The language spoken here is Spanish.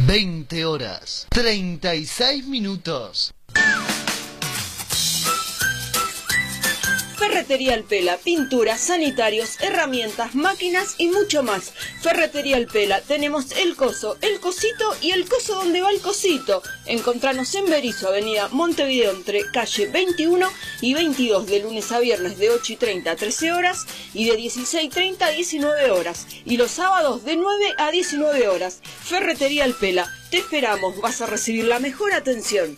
20 horas, 36 minutos. Ferretería El Pela, pinturas, sanitarios, herramientas, máquinas y mucho más. Ferretería El Pela, tenemos el coso, el cosito y el coso donde va el cosito. Encontranos en Berisso, avenida Montevideo, entre calle 21 y 22, de lunes a viernes de 8:30 a 13 horas y de 16:30 a 19 horas. Y los sábados de 9 a 19 horas. Ferretería El Pela, te esperamos, vas a recibir la mejor atención.